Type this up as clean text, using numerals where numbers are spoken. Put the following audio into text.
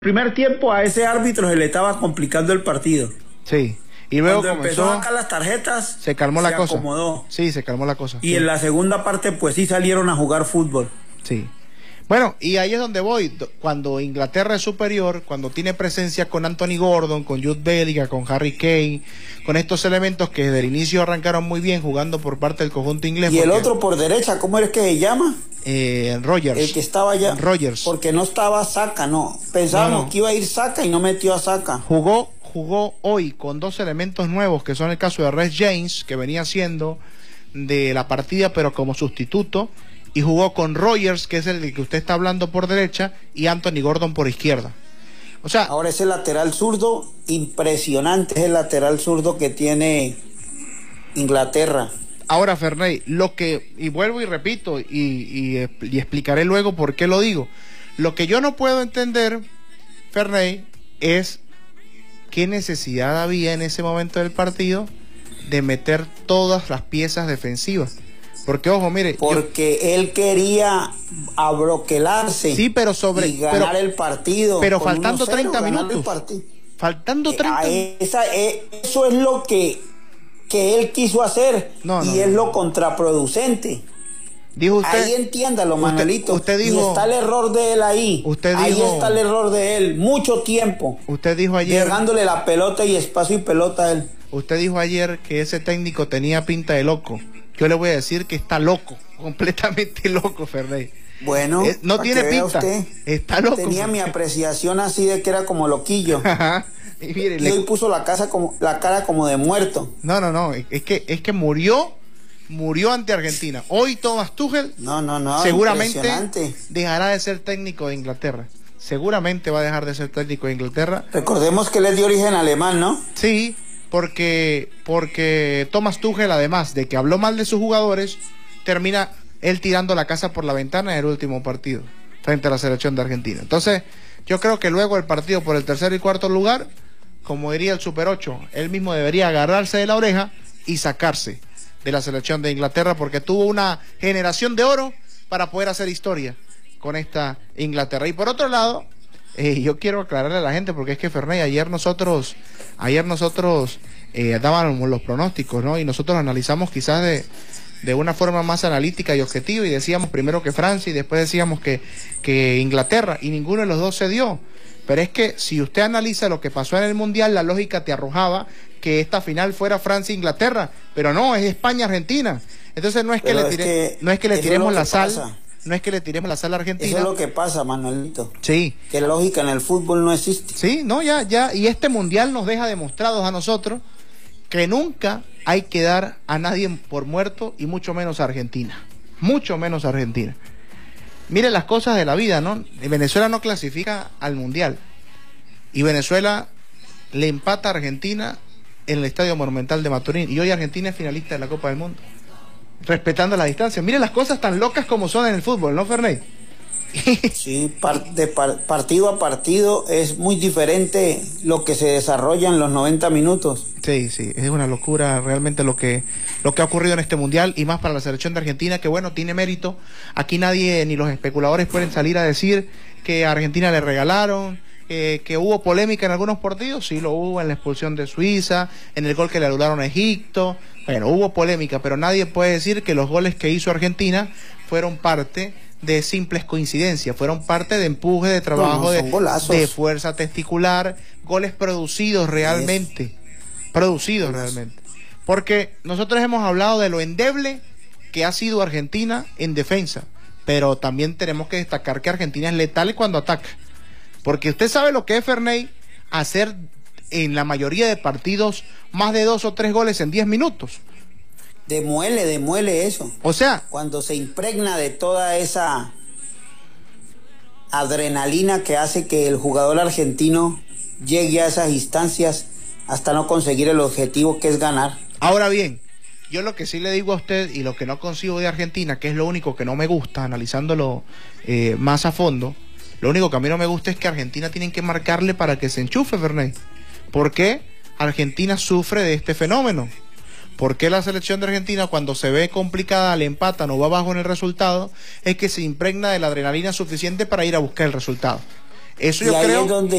Primer tiempo a ese árbitro se le estaba complicando el partido. Sí. Y luego cuando empezó a sacar las tarjetas, se calmó la cosa. Acomodó. Sí, se calmó la cosa. Y sí. En la segunda parte, pues sí salieron a jugar fútbol. Sí. Bueno, y ahí es donde voy. Cuando Inglaterra es superior, cuando tiene presencia con Anthony Gordon, con Jude Bellingham, con Harry Kane, con estos elementos que desde el inicio arrancaron muy bien jugando por parte del conjunto inglés. Y el otro por derecha, ¿cómo es que se llama? Rodgers. El que estaba allá. Rodgers. Porque no estaba Saka, no. Pensábamos que iba a ir Saka y no metió a Saka. Jugó hoy con dos elementos nuevos, que son el caso de Reece James, que venía siendo de la partida pero como sustituto, y jugó con Rodgers, que es el que usted está hablando por derecha, y Anthony Gordon por izquierda. O sea, ahora ese lateral zurdo, impresionante, es el lateral zurdo que tiene Inglaterra. Ahora, Ferney, y vuelvo y repito, y explicaré luego por qué lo digo. Lo que yo no puedo entender, Ferney, es qué necesidad había en ese momento del partido de meter todas las piezas defensivas. Porque, ojo, mire... Porque él quería abroquelarse, sí, pero y ganar el partido. Pero faltando 30 minutos. Faltando 30 minutos. Eso es lo que él quiso hacer, es lo contraproducente. Dijo usted, ahí entiéndalo, Manuelito. Usted dijo, y está el error de él ahí. Ahí está el error de él. Mucho tiempo. Usted dijo ayer, dejándole la pelota y espacio y pelota a él. Usted dijo ayer que ese técnico tenía pinta de loco. Yo le voy a decir que está loco, completamente loco, Ferney. Bueno, no tiene pinta. Está loco. Tenía mi apreciación así de que era como loquillo. Y mire, y hoy puso la cara como de muerto. No, es que murió ante Argentina. Hoy Thomas Tuchel seguramente dejará de ser técnico de Inglaterra. Seguramente va a dejar de ser técnico de Inglaterra. Recordemos que él es de origen alemán, ¿no? Sí, porque Thomas Tuchel, además de que habló mal de sus jugadores, termina él tirando la casa por la ventana en el último partido frente a la selección de Argentina. Entonces, yo creo que luego el partido por el tercer y cuarto lugar, como diría el Super 8, él mismo debería agarrarse de la oreja y sacarse de la selección de Inglaterra, porque tuvo una generación de oro para poder hacer historia con esta Inglaterra. Y por otro lado, yo quiero aclararle a la gente, porque es que, Ferney, ayer nosotros dábamos los pronósticos, ¿no? Y nosotros analizamos quizás de una forma más analítica y objetiva, y decíamos primero que Francia y después decíamos que Inglaterra, y ninguno de los dos se dio. Pero es que si usted analiza lo que pasó en el Mundial, la lógica te arrojaba que esta final fuera Francia-Inglaterra, pero no, es España-Argentina. Entonces no es que le tiremos la sal. No es que le tiremos la sal a Argentina. Eso es lo que pasa, Manuelito. Sí. Que la lógica en el fútbol no existe. Sí, no, ya. Y este Mundial nos deja demostrados a nosotros que nunca hay que dar a nadie por muerto, y mucho menos a Argentina. Mucho menos a Argentina. Mire las cosas de la vida, ¿no? Venezuela no clasifica al Mundial. Y Venezuela le empata a Argentina en el Estadio Monumental de Maturín. Y hoy Argentina es finalista de la Copa del Mundo, respetando la distancia. Mire las cosas tan locas como son en el fútbol, ¿no, Ferney? Sí, partido a partido es muy diferente lo que se desarrolla en los 90 minutos. Sí, es una locura realmente lo que ha ocurrido en este Mundial, y más para la selección de Argentina, que bueno, tiene mérito. Aquí nadie, ni los especuladores, pueden salir a decir que a Argentina le regalaron, que hubo polémica en algunos partidos. Sí lo hubo, en la expulsión de Suiza, en el gol que le anularon a Egipto. Bueno, hubo polémica, pero nadie puede decir que los goles que hizo Argentina fueron parte de simples coincidencias, fueron parte de empuje, de trabajo, de fuerza testicular, goles producidos realmente, porque nosotros hemos hablado de lo endeble que ha sido Argentina en defensa, pero también tenemos que destacar que Argentina es letal cuando ataca, porque usted sabe lo que es, Ferney, hacer en la mayoría de partidos más de 2 o 3 goles en 10 minutos. Demuele eso. O sea, cuando se impregna de toda esa adrenalina que hace que el jugador argentino llegue a esas instancias hasta no conseguir el objetivo, que es ganar. Ahora bien, yo lo que sí le digo a usted, y lo que no consigo de Argentina, que es lo único que no me gusta, analizándolo más a fondo, lo único que a mí no me gusta es que Argentina tienen que marcarle para que se enchufe, Ferney. ¿Por qué Argentina sufre de este fenómeno? ¿Por qué la selección de Argentina, cuando se ve complicada, le empatan o va abajo en el resultado? Es que se impregna de la adrenalina suficiente para ir a buscar el resultado. Eso yo creo